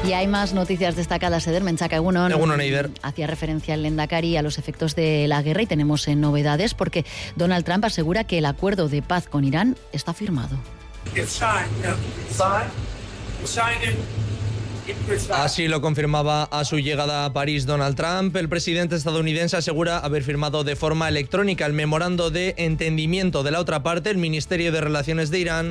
Y hay más noticias destacadas. Eder Menchaca, Egunon. Egunon, Eider. Hacía referencia el Lehendakari a los efectos de la guerra y tenemos novedades porque Donald Trump asegura que el acuerdo de paz con Irán está firmado. Así lo confirmaba a su llegada a París Donald Trump. El presidente estadounidense asegura haber firmado de forma electrónica el memorando de entendimiento de la otra parte, el Ministerio de Relaciones de Irán.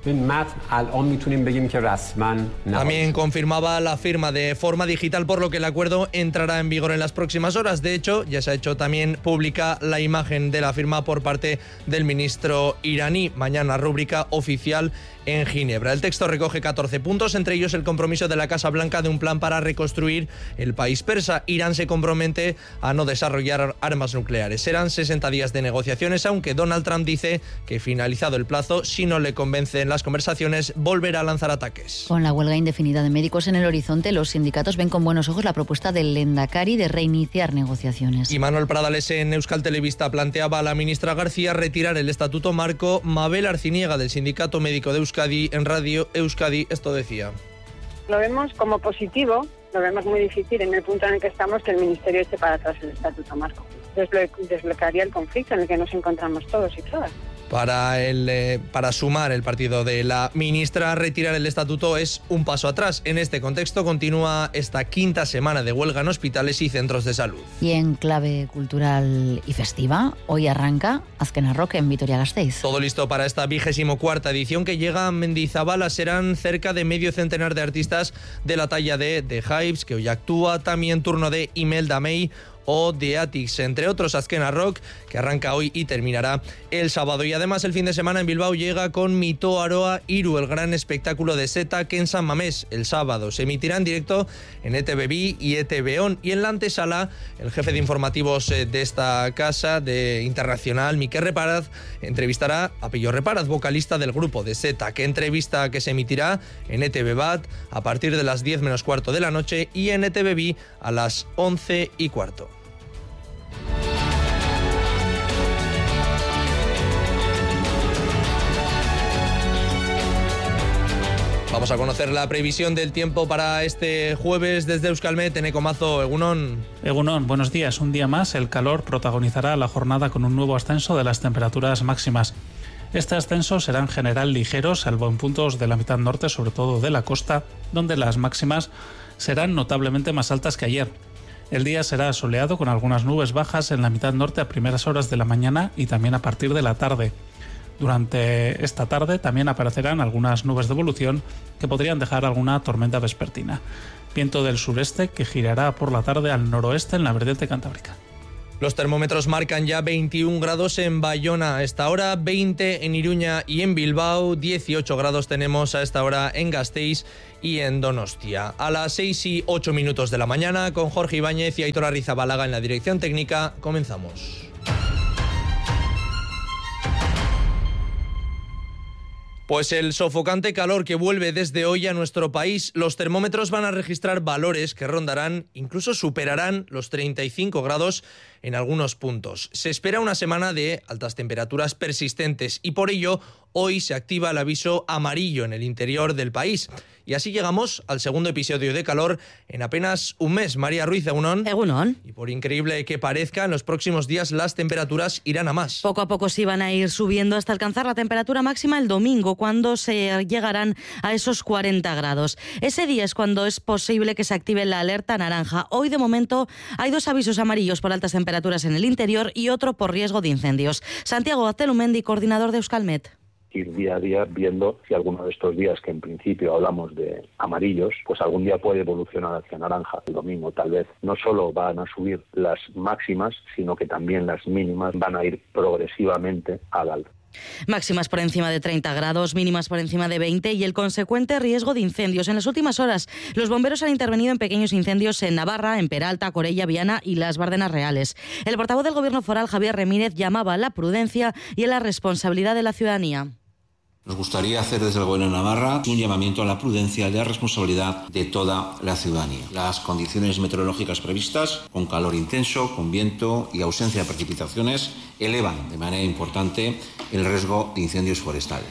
También confirmaba la firma de forma digital, por lo que el acuerdo entrará en vigor en las próximas horas. De hecho, ya se ha hecho también pública la imagen de la firma por parte del ministro iraní. Mañana rúbrica oficial en Ginebra. El texto recoge 14 puntos, entre ellos el compromiso de la Casa Blanca de un plan para reconstruir el país persa. Irán se compromete a no desarrollar armas nucleares. Serán 60 días de negociaciones, aunque Donald Trump dice que finalizado el plazo, si no le convencen las conversaciones, volverá a lanzar ataques. Con la huelga indefinida de médicos en el horizonte, los sindicatos ven con buenos ojos la propuesta del Lehendakari de reiniciar negociaciones. Y Manuel Pradales en Euskal Telebista planteaba a la ministra García retirar el estatuto marco. Mabel Arciniega, del Sindicato Médico de Euskadi, en Radio Euskadi, esto decía. Lo vemos como positivo, lo vemos muy difícil en el punto en el que estamos que el Ministerio esté para atrás el estatuto marco. Desbloquearía el conflicto en el que nos encontramos todos y todas. Para sumar el partido de la ministra, retirar el estatuto es un paso atrás. En este contexto continúa esta quinta semana de huelga en hospitales y centros de salud. Y en clave cultural y festiva, hoy arranca Azken Arrok en Vitoria-Gasteiz. Todo listo para esta 24ª edición que llega a Mendizabala. Serán cerca de medio centenar de artistas de la talla de The Hives, que hoy actúa, también turno de Imelda May o The Attics, entre otros. Azken Arrok, que arranca hoy y terminará el sábado. Y además el fin de semana en Bilbao llega con Mito Aroa Iru, el gran espectáculo de Seta, que en San Mamés el sábado se emitirá en directo en ETV y ETV On. Y en la antesala, el jefe de informativos de esta casa de internacional, Miquel Reparaz, entrevistará a Pillo Reparaz, vocalista del grupo de Seta, que entrevista que se emitirá en ETV Bat a partir de las 10 menos cuarto de la noche y en ETV a las 11:15. Vamos a conocer la previsión del tiempo para este jueves desde Euskalmet. Eneko Mazo, Egunon. Egunon, buenos días. Un día más, el calor protagonizará la jornada con un nuevo ascenso de las temperaturas máximas. Este ascenso será en general ligero, salvo en puntos de la mitad norte, sobre todo de la costa, donde las máximas serán notablemente más altas que ayer. El día será soleado con algunas nubes bajas en la mitad norte a primeras horas de la mañana y también a partir de la tarde. Durante esta tarde también aparecerán algunas nubes de evolución que podrían dejar alguna tormenta vespertina. Viento del sureste que girará por la tarde al noroeste en la vertiente cantábrica. Los termómetros marcan ya 21 grados en Bayona a esta hora, 20 en Iruña y en Bilbao, 18 grados tenemos a esta hora en Gasteiz y en Donostia. A las 6:08 de la mañana, con Jorge Ibáñez y Aitor Arrizabalaga en la dirección técnica, comenzamos. Pues el sofocante calor que vuelve desde hoy a nuestro país. Los termómetros van a registrar valores que rondarán, incluso superarán los 35 grados en algunos puntos. Se espera una semana de altas temperaturas persistentes y por ello hoy se activa el aviso amarillo en el interior del país. Y así llegamos al segundo episodio de calor en apenas un mes. María Ruiz, Egunon. Egunon. Y por increíble que parezca, en los próximos días las temperaturas irán a más. Poco a poco sí van a ir subiendo hasta alcanzar la temperatura máxima el domingo, cuando se llegarán a esos 40 grados. Ese día es cuando es posible que se active la alerta naranja. Hoy, de momento, hay 2 avisos amarillos por altas temperaturas en el interior y otro por riesgo de incendios. Santiago Azelumendi, coordinador de Euskalmet. Ir día a día viendo si alguno de estos días que en principio hablamos de amarillos, pues algún día puede evolucionar hacia naranja. El domingo tal vez no solo van a subir las máximas, sino que también las mínimas van a ir progresivamente al alza. Máximas por encima de 30 grados, mínimas por encima de 20 y el consecuente riesgo de incendios. En las últimas horas, los bomberos han intervenido en pequeños incendios en Navarra, en Peralta, Corella, Viana y las Bardenas Reales. El portavoz del Gobierno foral, Javier Remírez, llamaba a la prudencia y a la responsabilidad de la ciudadanía. Nos gustaría hacer desde el Gobierno de Navarra un llamamiento a la prudencia y a la responsabilidad de toda la ciudadanía. Las condiciones meteorológicas previstas, con calor intenso, con viento y ausencia de precipitaciones, elevan de manera importante el riesgo de incendios forestales.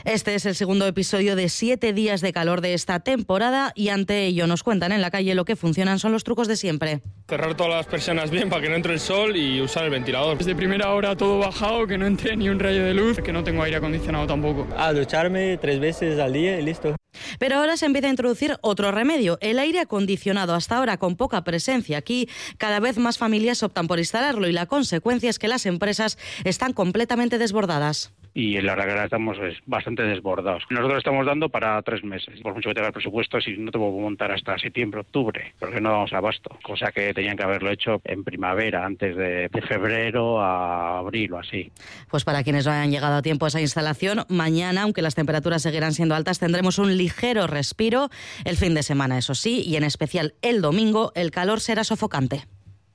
Este es el segundo episodio de 7 días de calor de esta temporada y ante ello nos cuentan en la calle lo que funcionan son los trucos de siempre. Cerrar todas las persianas bien para que no entre el sol y usar el ventilador. Desde primera hora todo bajado, que no entre ni un rayo de luz, que no tengo aire acondicionado tampoco. A ducharme 3 veces al día y listo. Pero ahora se empieza a introducir otro remedio, el aire acondicionado. Hasta ahora con poca presencia aquí, cada vez más familias optan por instalarlo y la consecuencia es que las empresas están completamente desbordadas. Y la verdad que ahora estamos bastante desbordados. Nosotros estamos dando para 3 meses. Por mucho que tenga el presupuesto, si no te puedo montar hasta septiembre, octubre, porque no damos abasto. Cosa que tenían que haberlo hecho en primavera, antes de febrero a abril o así. Pues para quienes no hayan llegado a tiempo a esa instalación, mañana, aunque las temperaturas seguirán siendo altas, tendremos un ligero respiro. El fin de semana, eso sí, y en especial el domingo, el calor será sofocante.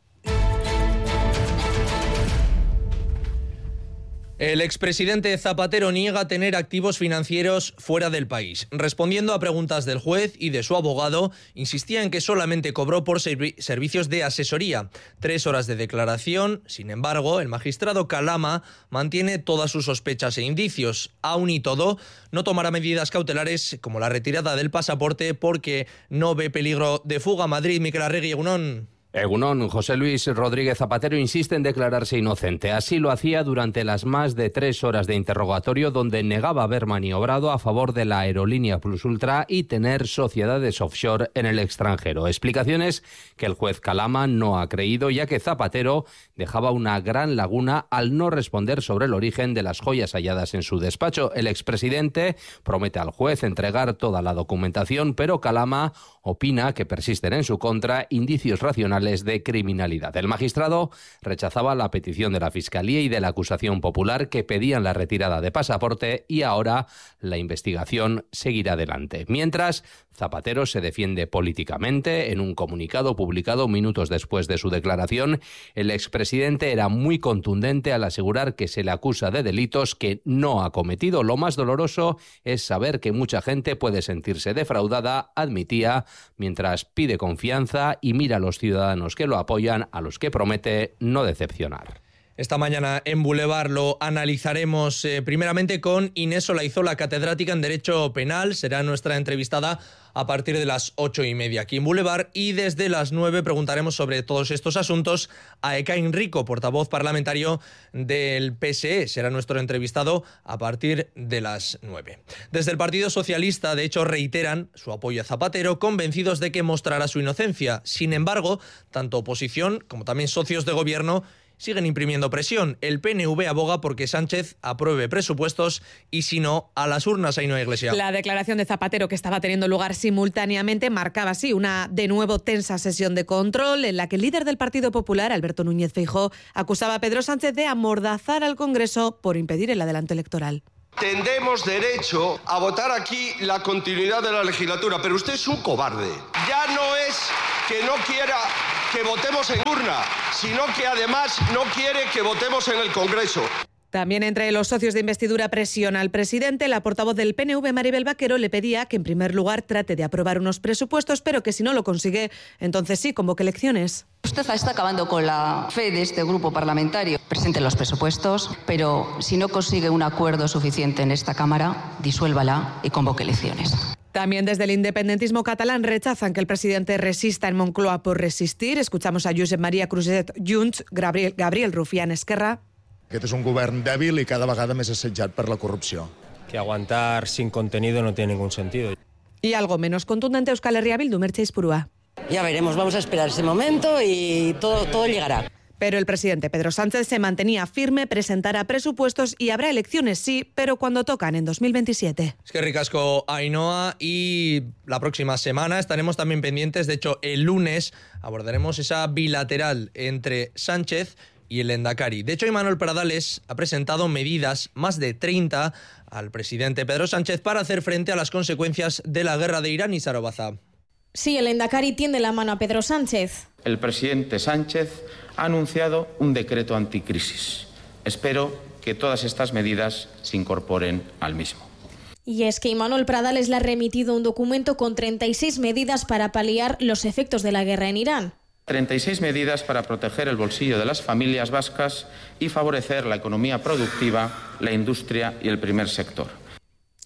El expresidente Zapatero niega tener activos financieros fuera del país. Respondiendo a preguntas del juez y de su abogado, insistía en que solamente cobró por servicios de asesoría. 3 horas de declaración. Sin embargo, el magistrado Calama mantiene todas sus sospechas e indicios. Aún y todo, no tomará medidas cautelares como la retirada del pasaporte porque no ve peligro de fuga. Madrid, Miquel Arregui, Egunon. Egunon, José Luis Rodríguez Zapatero insiste en declararse inocente. Así lo hacía durante las más de 3 horas de interrogatorio, donde negaba haber maniobrado a favor de la aerolínea Plus Ultra y tener sociedades offshore en el extranjero. Explicaciones que el juez Calama no ha creído, ya que Zapatero dejaba una gran laguna al no responder sobre el origen de las joyas halladas en su despacho. El expresidente promete al juez entregar toda la documentación, pero Calama opina que persisten en su contra indicios racionales de criminalidad. El magistrado rechazaba la petición de la Fiscalía y de la acusación popular que pedían la retirada de pasaporte y ahora la investigación seguirá adelante. Mientras, Zapatero se defiende políticamente. En un comunicado publicado minutos después de su declaración, el expresidente era muy contundente al asegurar que se le acusa de delitos que no ha cometido. Lo más doloroso es saber que mucha gente puede sentirse defraudada, admitía, mientras pide confianza y mira a los ciudadanos que lo apoyan, a los que promete no decepcionar. Esta mañana en Boulevard lo analizaremos primeramente con Inés Olaizola, catedrática en Derecho Penal. Será nuestra entrevistada a partir de las 8:30 aquí en Boulevard. Y desde las 9 preguntaremos sobre todos estos asuntos a Ekain Rico, portavoz parlamentario del PSE. Será nuestro entrevistado a partir de las 9. Desde el Partido Socialista, de hecho, reiteran su apoyo a Zapatero, convencidos de que mostrará su inocencia. Sin embargo, tanto oposición como también socios de gobierno siguen imprimiendo presión. El PNV aboga porque Sánchez apruebe presupuestos y si no, a las urnas. Ainhoa Iglesia. La declaración de Zapatero, que estaba teniendo lugar simultáneamente, marcaba así una de nuevo tensa sesión de control en la que el líder del Partido Popular, Alberto Núñez Feijóo, acusaba a Pedro Sánchez de amordazar al Congreso por impedir el adelanto electoral. Tendremos derecho a votar aquí la continuidad de la legislatura, pero usted es un cobarde. Ya no es que no quiera que votemos en urna, sino que además no quiere que votemos en el Congreso. También entre los socios de investidura presiona al presidente. La portavoz del PNV, Maribel Vaquero, le pedía que en primer lugar trate de aprobar unos presupuestos, pero que si no lo consigue, entonces sí, convoque elecciones. Usted está acabando con la fe de este grupo parlamentario. Presente los presupuestos, pero si no consigue un acuerdo suficiente en esta Cámara, disuélvala y convoque elecciones. También desde el independentismo catalán rechazan que el presidente resista en Moncloa por resistir. Escuchamos a Josep María Cruzet Junts, Gabriel Rufián, Esquerra. Aquest és un govern dèbil i cada vegada més assetjat per la corrupció. Que aguantar sin contenido no tiene ningún sentido. Y algo menos contundente, Euskal Herria Bildu, Merche Izpurua. Ya veremos, vamos a esperar ese momento y todo llegará. Pero el presidente Pedro Sánchez se mantenía firme, presentará presupuestos y habrá elecciones, sí, pero cuando tocan, en 2027. Es que ricasco, Ainhoa, y la próxima semana estaremos también pendientes. De hecho, el lunes abordaremos esa bilateral entre Sánchez y el Lehendakari. De hecho, Imanol Pradales ha presentado medidas, más de 30, al presidente Pedro Sánchez para hacer frente a las consecuencias de la guerra de Irán. Y Sarobaza. Sí, el Lehendakari tiende la mano a Pedro Sánchez. El presidente Sánchez ha anunciado un decreto anticrisis. Espero que todas estas medidas se incorporen al mismo. Y es que Imanol Pradales le ha remitido un documento con 36 medidas para paliar los efectos de la guerra en Irán. 36 medidas para proteger el bolsillo de las familias vascas y favorecer la economía productiva, la industria y el primer sector.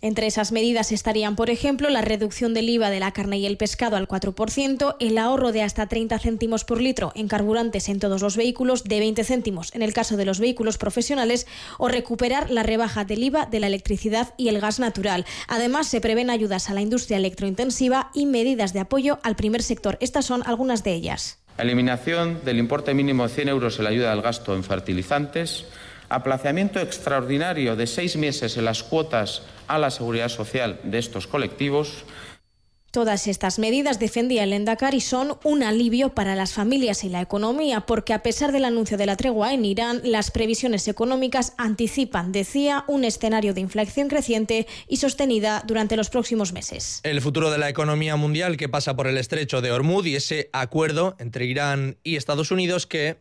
Entre esas medidas estarían, por ejemplo, la reducción del IVA de la carne y el pescado al 4%, el ahorro de hasta 30 céntimos por litro en carburantes en todos los vehículos, de 20 céntimos en el caso de los vehículos profesionales, o recuperar la rebaja del IVA de la electricidad y el gas natural. Además, se prevén ayudas a la industria electrointensiva y medidas de apoyo al primer sector. Estas son algunas de ellas. Eliminación del importe mínimo de 100 euros en la ayuda al gasto en fertilizantes, aplazamiento extraordinario de 6 meses en las cuotas a la seguridad social de estos colectivos. Todas estas medidas, defendía el Lehendakari, son un alivio para las familias y la economía, porque a pesar del anuncio de la tregua en Irán, las previsiones económicas anticipan, decía, un escenario de inflación creciente y sostenida durante los próximos meses. El futuro de la economía mundial que pasa por el estrecho de Hormuz y ese acuerdo entre Irán y Estados Unidos que...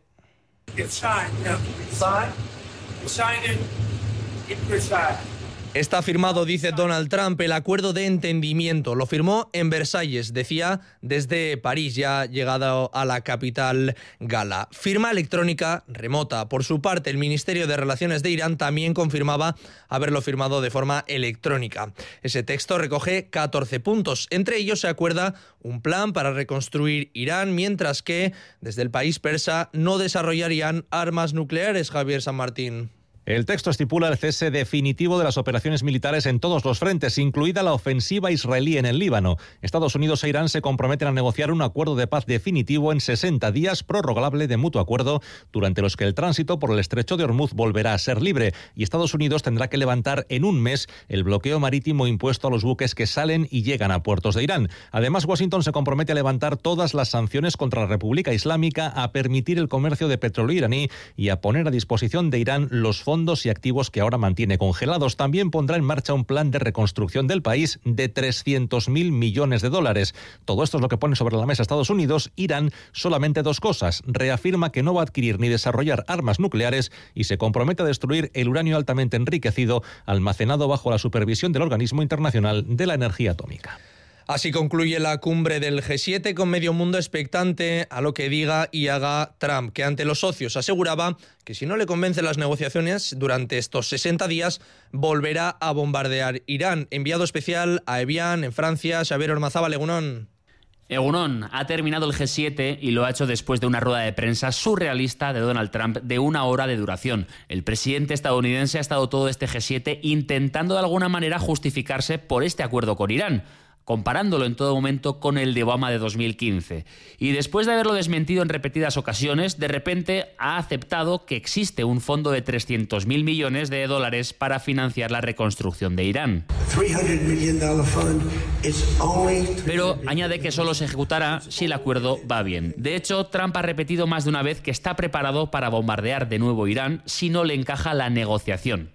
Está firmado, dice Donald Trump, el acuerdo de entendimiento. Lo firmó en Versalles, decía, desde París, ya llegado a la capital gala. Firma electrónica remota. Por su parte, el Ministerio de Relaciones de Irán también confirmaba haberlo firmado de forma electrónica. Ese texto recoge 14 puntos. Entre ellos se acuerda un plan para reconstruir Irán, mientras que desde el país persa no desarrollarían armas nucleares. Javier San Martín. El texto estipula el cese definitivo de las operaciones militares en todos los frentes, incluida la ofensiva israelí en el Líbano. Estados Unidos e Irán se comprometen a negociar un acuerdo de paz definitivo en 60 días, prorrogable de mutuo acuerdo, durante los que el tránsito por el estrecho de Hormuz volverá a ser libre, y Estados Unidos tendrá que levantar en un mes el bloqueo marítimo impuesto a los buques que salen y llegan a puertos de Irán. Además, Washington se compromete a levantar todas las sanciones contra la República Islámica, a permitir el comercio de petróleo iraní y a poner a disposición de Irán los fondos y activos que ahora mantiene congelados. También pondrá en marcha un plan de reconstrucción del país de 300.000 millones de dólares. Todo esto es lo que pone sobre la mesa Estados Unidos. Irán, solamente dos cosas. Reafirma que no va a adquirir ni desarrollar armas nucleares y se compromete a destruir el uranio altamente enriquecido almacenado bajo la supervisión del Organismo Internacional de la Energía Atómica. Así concluye la cumbre del G7 con medio mundo expectante a lo que diga y haga Trump, que ante los socios aseguraba que si no le convencen las negociaciones durante estos 60 días volverá a bombardear Irán. Enviado especial a Evian, en Francia, Xavier Ormazábal, Egunon. Egunon, ha terminado el G7 y lo ha hecho después de una rueda de prensa surrealista de Donald Trump de 1 hora de duración. El presidente estadounidense ha estado todo este G7 intentando de alguna manera justificarse por este acuerdo con Irán, comparándolo en todo momento con el de Obama de 2015. Y después de haberlo desmentido en repetidas ocasiones, de repente ha aceptado que existe un fondo de 300.000 millones de dólares para financiar la reconstrucción de Irán. Pero añade que solo se ejecutará si el acuerdo va bien. De hecho, Trump ha repetido más de una vez que está preparado para bombardear de nuevo Irán si no le encaja la negociación.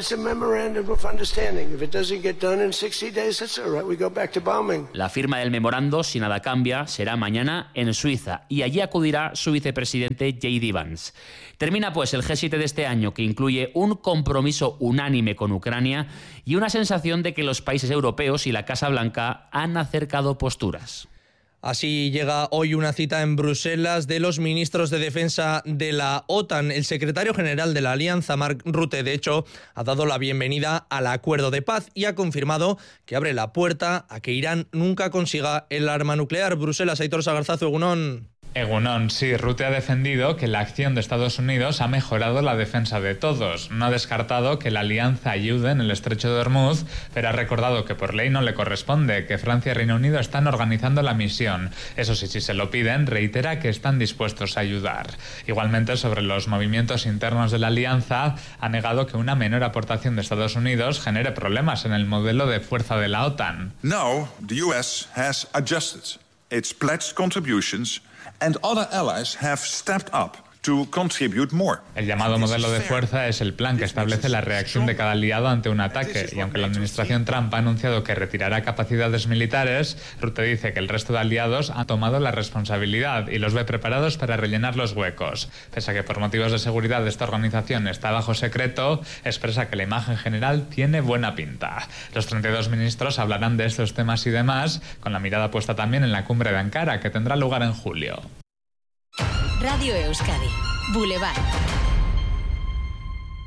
La firma del memorando, si nada cambia, será mañana en Suiza y allí acudirá su vicepresidente J.D. Vance. Termina pues el G7 de este año, que incluye un compromiso unánime con Ucrania y una sensación de que los países europeos y la Casa Blanca han acercado posturas. Así llega hoy una cita en Bruselas de los ministros de defensa de la OTAN. El secretario general de la Alianza, Mark Rutte, de hecho, ha dado la bienvenida al acuerdo de paz y ha confirmado que abre la puerta a que Irán nunca consiga el arma nuclear. Bruselas, Aitor Sagarzazu, Egunon. Egunon, sí, Rutte ha defendido que la acción de Estados Unidos ha mejorado la defensa de todos. No ha descartado que la alianza ayude en el estrecho de Hormuz, pero ha recordado que por ley no le corresponde, que Francia y Reino Unido están organizando la misión. Eso sí, si se lo piden, reitera que están dispuestos a ayudar. Igualmente, sobre los movimientos internos de la alianza, ha negado que una menor aportación de Estados Unidos genere problemas en el modelo de fuerza de la OTAN. Now, the US has adjusted its pledged contributions and other allies have stepped up to contribute more. El llamado modelo de fuerza es el plan que establece la reacción de cada aliado ante un ataque, y aunque la administración Trump ha anunciado que retirará capacidades militares, Rutte dice que el resto de aliados han tomado la responsabilidad y los ve preparados para rellenar los huecos. Pese a que por motivos de seguridad esta organización está bajo secreto, expresa que la imagen general tiene buena pinta. Los 32 ministros hablarán de estos temas y demás, con la mirada puesta también en la cumbre de Ankara, que tendrá lugar en julio. Radio Euskadi, Boulevard.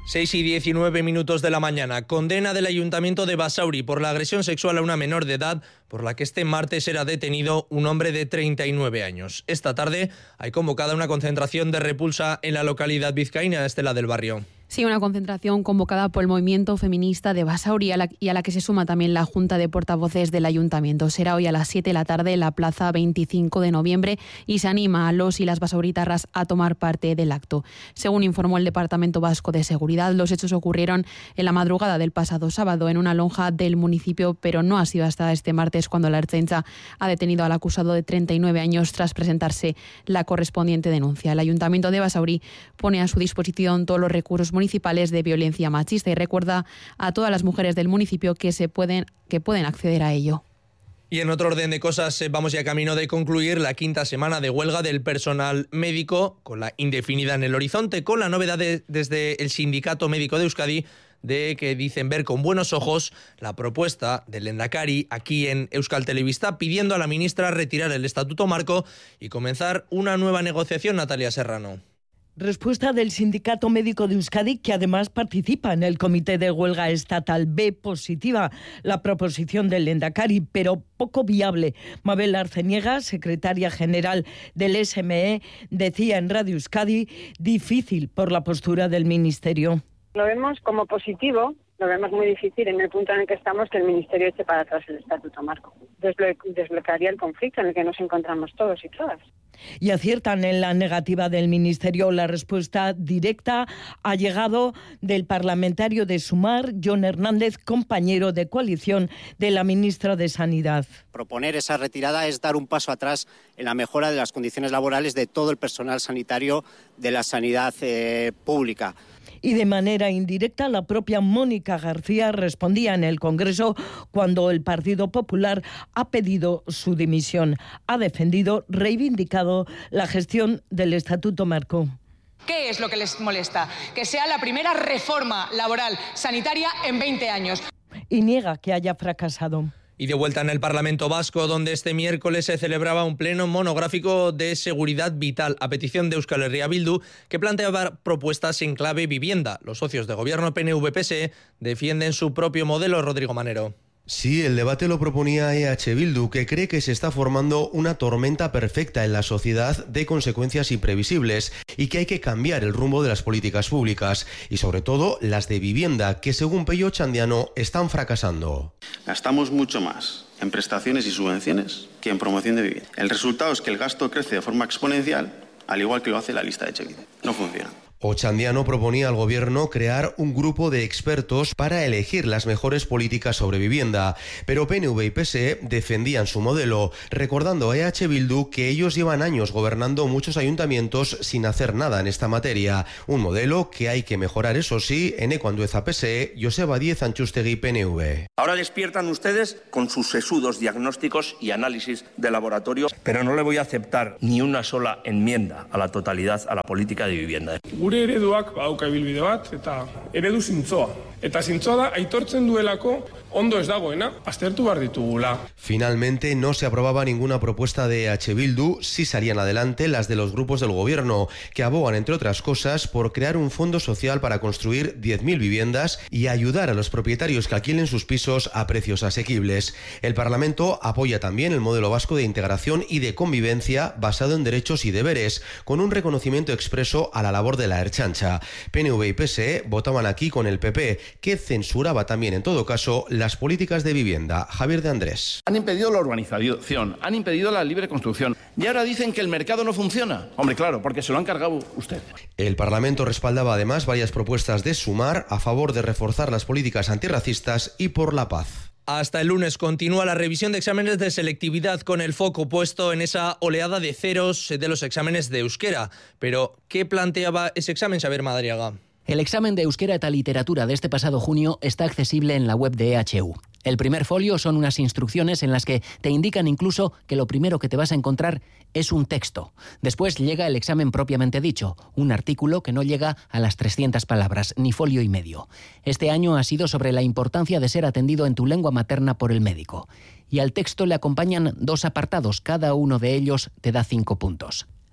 6:19 de la mañana. Condena del Ayuntamiento de Basauri por la agresión sexual a una menor de edad, por la que este martes era detenido un hombre de 39 años. Esta tarde hay convocada una concentración de repulsa en la localidad vizcaína, Estela del Barrio. Sí, una concentración convocada por el movimiento feminista de Basauri y a la que se suma también la Junta de Portavoces del Ayuntamiento. Será hoy a las 7 de la tarde en la plaza 25 de noviembre y se anima a los y las basauritarras a tomar parte del acto. Según informó el Departamento Vasco de Seguridad, los hechos ocurrieron en la madrugada del pasado sábado en una lonja del municipio, pero no ha sido hasta este martes cuando la Ertzaintza ha detenido al acusado de 39 años tras presentarse la correspondiente denuncia. El Ayuntamiento de Basauri pone a su disposición todos los recursos municipales de violencia machista y recuerda a todas las mujeres del municipio que pueden acceder a ello. Y en otro orden de cosas, vamos ya camino de concluir la 5ª semana de huelga del personal médico, con la indefinida en el horizonte, con la novedad desde el Sindicato Médico de Euskadi de que dicen ver con buenos ojos la propuesta del Lehendakari aquí en Euskal Telebista, pidiendo a la ministra retirar el Estatuto Marco y comenzar una nueva negociación. Natalia Serrano. Respuesta del Sindicato Médico de Euskadi, que además participa en el Comité de Huelga Estatal. Ve positiva la proposición del Lehendakari, pero poco viable. Mabel Arceniega, secretaria general del SME, decía en Radio Euskadi, difícil por la postura del Ministerio. Lo vemos como positivo. Lo vemos muy difícil en el punto en el que estamos que el Ministerio eche para atrás el Estatuto Marco. Desbloquearía el conflicto en el que nos encontramos todos y todas. Y aciertan en la negativa del Ministerio. La respuesta directa ha llegado del parlamentario de Sumar, Jon Hernández, compañero de coalición de la ministra de Sanidad. Proponer esa retirada es dar un paso atrás en la mejora de las condiciones laborales de todo el personal sanitario de la sanidad pública. Y de manera indirecta, la propia Mónica García respondía en el Congreso cuando el Partido Popular ha pedido su dimisión. Ha defendido, reivindicado la gestión del Estatuto Marco. ¿Qué es lo que les molesta? Que sea la primera reforma laboral sanitaria en 20 años. Y niega que haya fracasado. Y de vuelta en el Parlamento Vasco, donde este miércoles se celebraba un pleno monográfico de seguridad vital a petición de Euskal Herria Bildu, que planteaba propuestas en clave vivienda. Los socios de gobierno PNV-PSE defienden su propio modelo. Rodrigo Manero. Sí, el debate lo proponía EH Bildu, que cree que se está formando una tormenta perfecta en la sociedad de consecuencias imprevisibles y que hay que cambiar el rumbo de las políticas públicas y sobre todo las de vivienda, que según Pello Ochandiano están fracasando. Gastamos mucho más en prestaciones y subvenciones que en promoción de vivienda. El resultado es que el gasto crece de forma exponencial, al igual que lo hace la lista de Echevide. No funciona. Ochandiano proponía al gobierno crear un grupo de expertos para elegir las mejores políticas sobre vivienda, pero PNV y PSE defendían su modelo, recordando a EH Bildu que ellos llevan años gobernando muchos ayuntamientos sin hacer nada en esta materia, un modelo que hay que mejorar, eso sí, Eneko Andueza PSE, Joseba Díez Antxustegi PNV. Ahora despiertan ustedes con sus sesudos diagnósticos y análisis de laboratorio, pero no le voy a aceptar ni una sola enmienda a la totalidad a la política de vivienda. Gure ereduak badauka ibilbide bat eta eredu zintzoa. Eta zintzoa da aitortzen duelako ondo ez dagoena, aztertu behar ditugula. Finalmente no se aprobaba ninguna propuesta de EH Bildu, sí salían adelante las de los grupos del gobierno, que abogan, entre otras cosas, por crear un fondo social para construir 10.000 viviendas y ayudar a los propietarios que alquilen sus pisos a precios asequibles. El Parlamento apoya también el modelo vasco de integración y de convivencia basado en derechos y deberes, con un reconocimiento expreso a la labor de la Ertzaintza. PNV y PSE votaban aquí con el PP, que censuraba también, en todo caso, las políticas de vivienda. Javier de Andrés. Han impedido la urbanización, han impedido la libre construcción y ahora dicen que el mercado no funciona. Hombre, claro, porque se lo han cargado usted. El Parlamento respaldaba además varias propuestas de Sumar a favor de reforzar las políticas antirracistas y por la paz. Hasta el lunes continúa la revisión de exámenes de selectividad con el foco puesto en esa oleada de ceros de los exámenes de euskera. Pero, ¿qué planteaba ese examen, Xabier Madariaga? El examen de euskera eta literatura de este pasado junio está accesible en la web de EHU. El primer folio son unas instrucciones en las que te indican incluso que lo primero que te vas a encontrar es un texto. Después llega el examen propiamente dicho, un artículo que no llega a las 300 palabras, ni folio y medio. Este año ha sido sobre la importancia de ser atendido en tu lengua materna por el médico. Y al texto le acompañan 2 apartados, cada uno de ellos te da 5 puntos.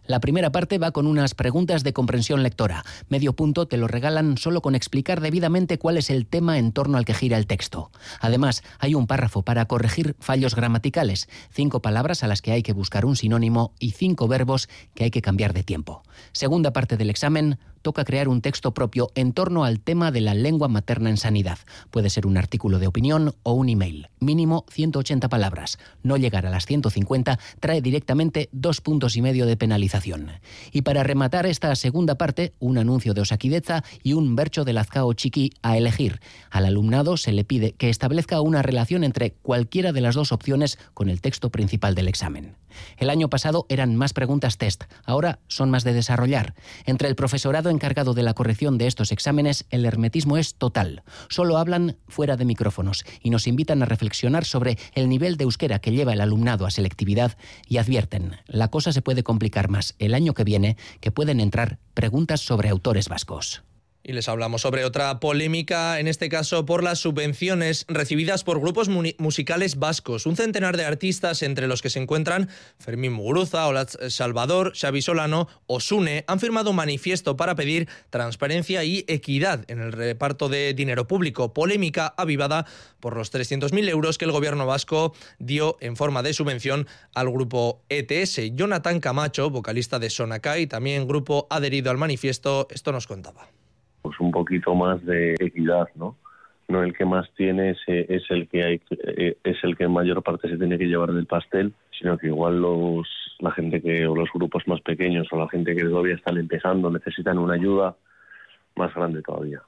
La primera parte va con unas preguntas de comprensión lectora. Medio punto te lo regalan solo con explicar debidamente cuál es el tema en torno al que gira el texto. Además, hay un párrafo para corregir fallos gramaticales, 5 palabras a las que hay que buscar un sinónimo y 5 verbos que hay que cambiar de tiempo. Segunda parte del examen, toca crear un texto propio en torno al tema de la lengua materna en sanidad. Puede ser un artículo de opinión o un email. Mínimo 180 palabras. No llegar a las 150 trae directamente 2,5 puntos de penalización. Y para rematar esta segunda parte, un anuncio de Osakidetza y un bertso de Lazkao Txiki a elegir. Al alumnado se le pide que establezca una relación entre cualquiera de las dos opciones con el texto principal del examen. El año pasado eran más preguntas test, ahora son más de desarrollar. Entre el profesorado encargado de la corrección de estos exámenes, el hermetismo es total. Solo hablan fuera de micrófonos y nos invitan a reflexionar sobre el nivel de euskera que lleva el alumnado a selectividad y advierten, la cosa se puede complicar más el año que viene, que pueden entrar preguntas sobre autores vascos. Y les hablamos sobre otra polémica, en este caso por las subvenciones recibidas por grupos musicales vascos. Un centenar de artistas, entre los que se encuentran Fermín Muguruza, Olatz Salvador, Xabi Solano o Sune, han firmado un manifiesto para pedir transparencia y equidad en el reparto de dinero público. Polémica avivada por los 300.000 euros que el gobierno vasco dio en forma de subvención al grupo ETS. Jonathan Camacho, vocalista de Sonakai, también grupo adherido al manifiesto, esto nos contaba. Pues un poquito más de equidad, ¿no? No el que más tiene es el que en mayor parte se tiene que llevar del pastel, sino que igual la gente o los grupos más pequeños o la gente que todavía están empezando necesitan una ayuda más grande todavía.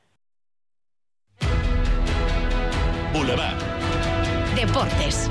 Boulevard. Deportes.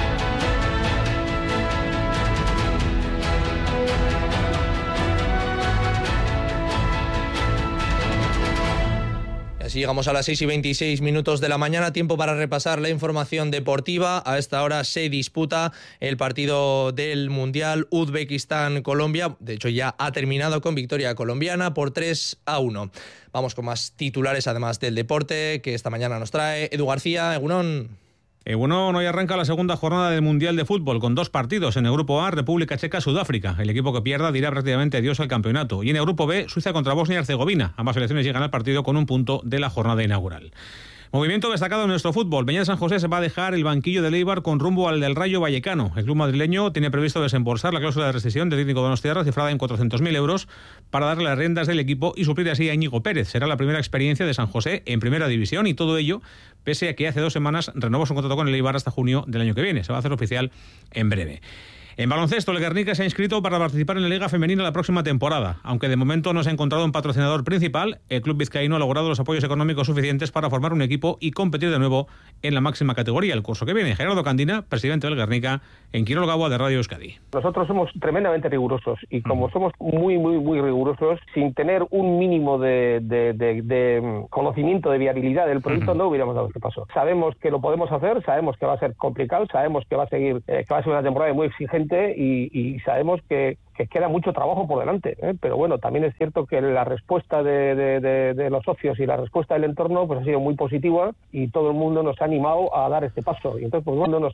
Así llegamos a las 6:26 de la mañana, tiempo para repasar la información deportiva. A esta hora se disputa el partido del Mundial Uzbekistán-Colombia. De hecho, ya ha terminado con victoria colombiana por 3-1. Vamos con más titulares, además del deporte, que esta mañana nos trae Edu García. Egunon. Bueno, hoy arranca la segunda jornada del Mundial de Fútbol con 2 partidos. En el Grupo A, República Checa, Sudáfrica. El equipo que pierda dirá prácticamente adiós al campeonato. Y en el Grupo B, Suiza contra Bosnia y Herzegovina. Ambas selecciones llegan al partido con un punto de la jornada inaugural. Movimiento destacado en nuestro fútbol. Beñat San José se va a dejar el banquillo del Eibar con rumbo al del Rayo Vallecano. El club madrileño tiene previsto desembolsar la cláusula de rescisión del técnico donostiarra cifrada en 400.000 euros para darle las riendas del equipo y suplir así a Íñigo Pérez. Será la primera experiencia de San José en primera división y todo ello pese a que hace 2 semanas renovó su contrato con el Eibar hasta junio del año que viene. Se va a hacer oficial en breve. En baloncesto, el Guernica se ha inscrito para participar en la Liga Femenina la próxima temporada. Aunque de momento no se ha encontrado un patrocinador principal, el club vizcaíno ha logrado los apoyos económicos suficientes para formar un equipo y competir de nuevo en la máxima categoría el curso que viene. Gerardo Candina, presidente del Guernica, en Quirol Gaua de Radio Euskadi. Nosotros somos tremendamente rigurosos y como somos muy rigurosos, sin tener un mínimo de conocimiento de viabilidad del proyecto, no hubiéramos dado este paso. Sabemos que lo podemos hacer, sabemos que va a ser complicado, sabemos que va a ser una temporada muy exigente y sabemos que queda mucho trabajo por delante, pero bueno, también es cierto que la respuesta de los socios y la respuesta del entorno pues ha sido muy positiva y todo el mundo nos ha animado a dar este paso y entonces pues bueno, lo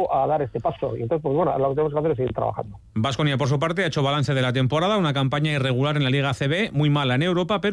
que tenemos que hacer es seguir trabajando. Baskonia por su parte ha hecho balance de la temporada, una campaña irregular en la Liga ACB, muy mala en Europa, pero